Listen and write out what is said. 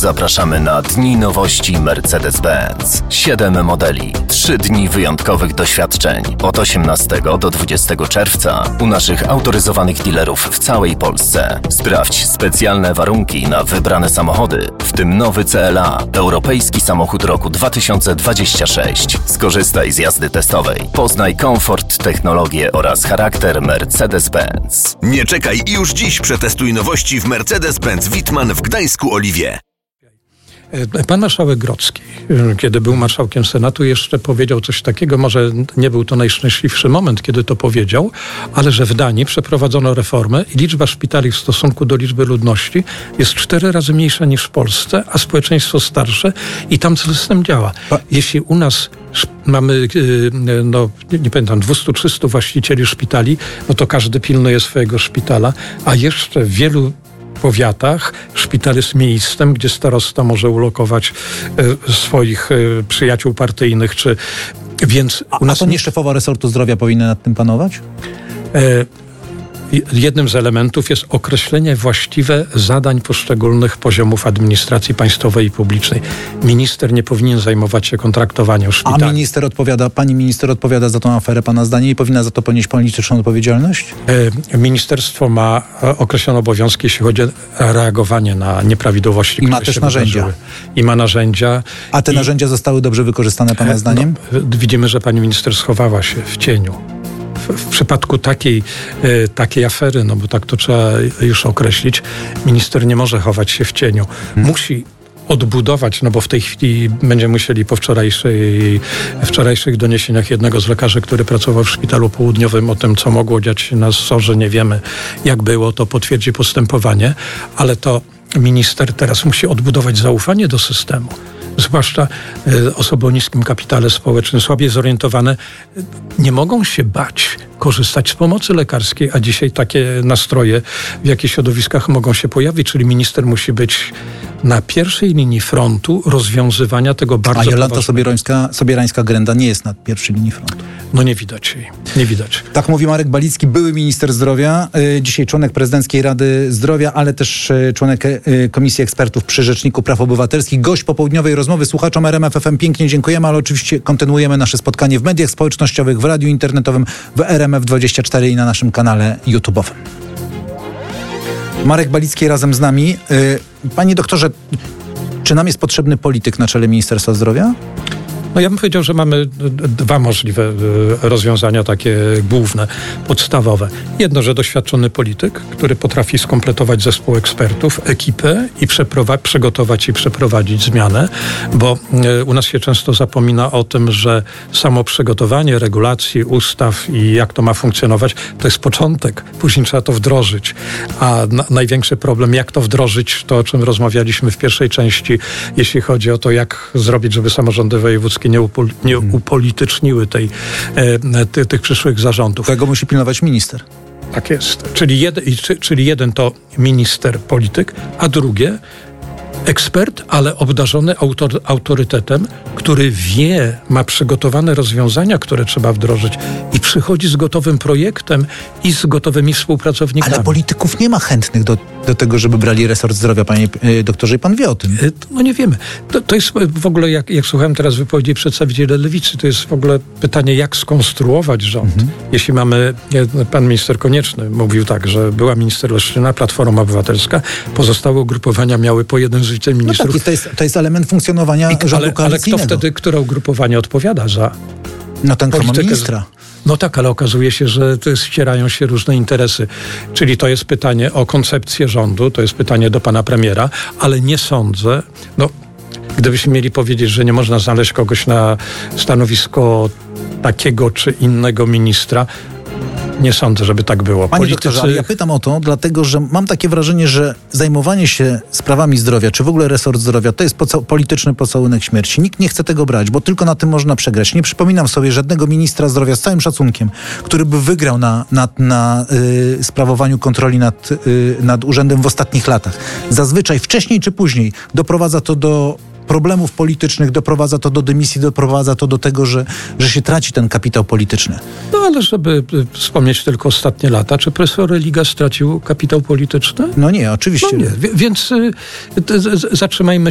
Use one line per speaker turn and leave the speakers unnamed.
Zapraszamy na Dni Nowości Mercedes-Benz. 7 modeli, 3 dni wyjątkowych doświadczeń. Od 18 do 20 czerwca u naszych autoryzowanych dealerów w całej Polsce. Sprawdź specjalne warunki na wybrane samochody, w tym nowy CLA, europejski samochód roku 2026. Skorzystaj z jazdy testowej. Poznaj komfort, technologię oraz charakter Mercedes-Benz.
Nie czekaj i już dziś przetestuj nowości w Mercedes-Benz Wittmann w Gdańsku-Oliwie.
Pan marszałek Grodzki, kiedy był marszałkiem Senatu, jeszcze powiedział coś takiego, może nie był to najszczęśliwszy moment, kiedy to powiedział, ale że w Danii przeprowadzono reformę i liczba szpitali w stosunku do liczby ludności jest 4 razy mniejsza niż w Polsce, a społeczeństwo starsze i tam system działa. Jeśli u nas mamy, nie pamiętam, 200-300 właścicieli szpitali, no to każdy pilnuje swojego szpitala, a jeszcze w wielu powiatach szpital jest miejscem, gdzie starosta może ulokować swoich przyjaciół partyjnych, więc u nas
to nie szefowa resortu zdrowia powinna nad tym panować?
Jednym z elementów jest określenie właściwe zadań poszczególnych poziomów administracji państwowej i publicznej. Minister nie powinien zajmować się kontraktowaniem szpitali.
A pani minister odpowiada za tą aferę, pana zdanie, i powinna za to ponieść polityczną odpowiedzialność?
Ministerstwo ma określone obowiązki, jeśli chodzi o reagowanie na nieprawidłowości.
I ma też narzędzia.
I ma narzędzia.
A te narzędzia zostały dobrze wykorzystane pana zdaniem?
Widzimy, że pani minister schowała się w cieniu. W przypadku takiej afery, no bo tak to trzeba już określić, minister nie może chować się w cieniu. Musi odbudować, no bo w tej chwili będziemy musieli po wczorajszych doniesieniach jednego z lekarzy, który pracował w szpitalu południowym, o tym, co mogło dziać się na SOR-ze, nie wiemy, jak było, to potwierdzi postępowanie, ale to minister teraz musi odbudować zaufanie do systemu. Zwłaszcza osoby o niskim kapitale społecznym, słabiej zorientowane, nie mogą się bać korzystać z pomocy lekarskiej, a dzisiaj takie nastroje w jakichś środowiskach mogą się pojawić, czyli minister musi być na pierwszej linii frontu rozwiązywania tego bardzo
poważnego. A Jolanta Sobierańska-Grenda nie jest na pierwszej linii frontu.
No nie widać jej. Nie widać.
Tak mówi Marek Balicki, były minister zdrowia, dzisiaj członek Prezydenckiej Rady Zdrowia, ale też członek Komisji Ekspertów przy Rzeczniku Praw Obywatelskich. Gość popołudniowej rozmowy. Słuchaczom RMF FM pięknie dziękujemy, ale oczywiście kontynuujemy nasze spotkanie w mediach społecznościowych, w radiu internetowym, w RMF24 i na naszym kanale YouTube'owym. Marek Balicki razem z nami. Panie doktorze, czy nam jest potrzebny polityk na czele Ministerstwa Zdrowia?
No ja bym powiedział, że mamy 2 możliwe rozwiązania, takie główne, podstawowe. Jedno, że doświadczony polityk, który potrafi skompletować zespół ekspertów, ekipę i przygotować i przeprowadzić zmianę, bo u nas się często zapomina o tym, że samo przygotowanie regulacji, ustaw i jak to ma funkcjonować, to jest początek. Później trzeba to wdrożyć. A największy problem, jak to wdrożyć, to o czym rozmawialiśmy w pierwszej części, jeśli chodzi o to, jak zrobić, żeby samorządy wojewódzkie nie upolityczniły tych przyszłych zarządów.
Tego musi pilnować minister.
Tak jest. Czyli jeden to minister, polityk, a drugie ekspert, ale obdarzony autorytetem, który ma przygotowane rozwiązania, które trzeba wdrożyć i przychodzi z gotowym projektem i z gotowymi współpracownikami.
Ale polityków nie ma chętnych do tego, żeby brali resort zdrowia, panie doktorze, i pan wie o tym.
No nie wiemy. To jest w ogóle, jak słuchałem teraz wypowiedzi przedstawiciela Lewicy, to jest w ogóle pytanie, jak skonstruować rząd. Jeśli pan minister Konieczny mówił tak, że była minister Leszczyna, Platforma Obywatelska, pozostałe ugrupowania miały po jeden z wiceministrów.
No tak, to jest element funkcjonowania rządu koalicyjnego.
Ale kto wtedy, które ugrupowanie odpowiada za
ten, kto ma ministra.
No tak, ale okazuje się, że ścierają się różne interesy. Czyli to jest pytanie o koncepcję rządu, to jest pytanie do pana premiera, ale nie sądzę, gdybyśmy mieli powiedzieć, że nie można znaleźć kogoś na stanowisko takiego czy innego ministra, nie sądzę, żeby tak było.
Panie doktorze, ale ja pytam o to, dlatego że mam takie wrażenie, że zajmowanie się sprawami zdrowia, czy w ogóle resort zdrowia, to jest polityczny pocałunek śmierci. Nikt nie chce tego brać, bo tylko na tym można przegrać. Nie przypominam sobie żadnego ministra zdrowia, z całym szacunkiem, który by wygrał na sprawowaniu kontroli nad urzędem w ostatnich latach. Zazwyczaj, wcześniej czy później, doprowadza to do problemów politycznych, doprowadza to do dymisji, doprowadza to do tego, że się traci ten kapitał polityczny.
No ale żeby wspomnieć tylko ostatnie lata, czy profesor Religa stracił kapitał polityczny?
No nie, oczywiście.
No nie. Więc zatrzymajmy